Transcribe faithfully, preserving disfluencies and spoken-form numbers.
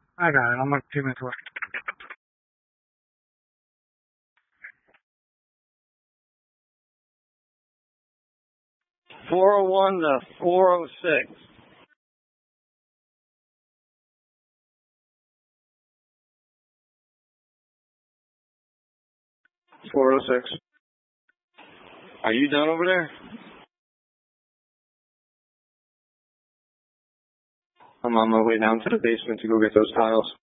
I got it. I'm like two minutes away. four oh one to four oh six. four oh six. Are you done over there? I'm on my way down to the basement to go get those tiles.